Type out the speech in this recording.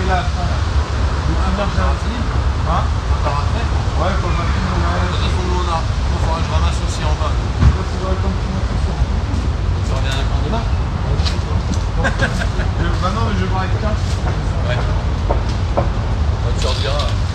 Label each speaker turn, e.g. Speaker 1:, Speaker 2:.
Speaker 1: là après. Un heure j'ai un film. Hein? Ouais, quand j'ai un film, on a.
Speaker 2: Il faudra que je ramasse aussi en bas. Tu reviens quand demain?
Speaker 1: Bah non, mais je vais voir avec 4.
Speaker 2: Ouais. Tu leur diras.